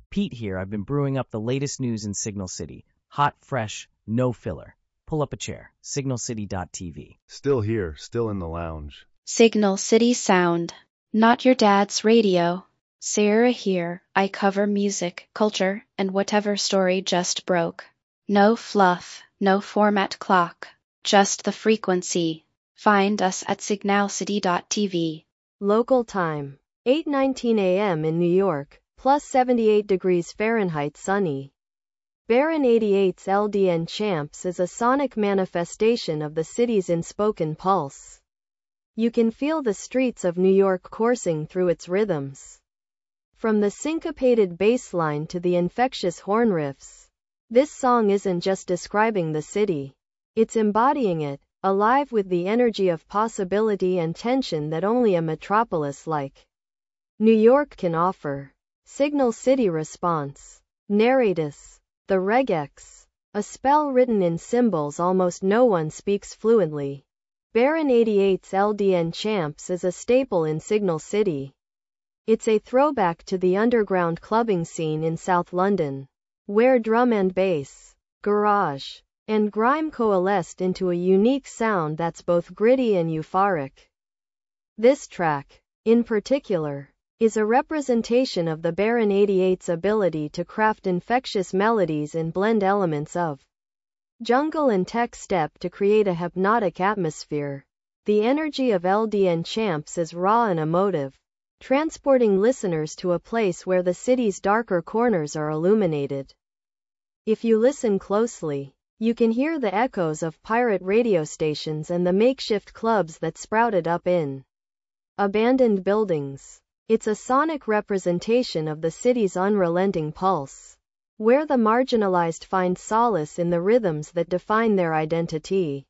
Pete here. I've been brewing up the latest news in Signal City. Hot, fresh, no filler. Pull up a chair. Signalcity.tv. Still here, still in the lounge. Signal City Sound. Not your dad's radio. Sarah here. I cover music, culture, and whatever story just broke. No fluff, no format clock. Just the frequency. Find us at signalcity.tv. Local time. 8:19 a.m. in New York, plus 78 degrees Fahrenheit sunny. Baron 88's LDN Champs is a sonic manifestation of the city's inspoken pulse. You can feel the streets of New York coursing through its rhythms. From the syncopated bass line to the infectious horn riffs, this song isn't just describing the city. It's embodying it, alive with the energy of possibility and tension that only a metropolis like New York can offer. Signal City response. Narratus. The regex. A spell written in symbols almost no one speaks fluently. Baron 88's LDN Champs is a staple in Signal City. It's a throwback to the underground clubbing scene in South London, where drum and bass, garage, and grime coalesced into a unique sound that's both gritty and euphoric. This track, in particular, is a representation of the Baron 88's ability to craft infectious melodies and blend elements of jungle and tech step to create a hypnotic atmosphere. The energy of LDN Champs is raw and emotive, transporting listeners to a place where the city's darker corners are illuminated. If you listen closely, you can hear the echoes of pirate radio stations and the makeshift clubs that sprouted up in abandoned buildings. It's a sonic representation of the city's unrelenting pulse, where the marginalized find solace in the rhythms that define their identity.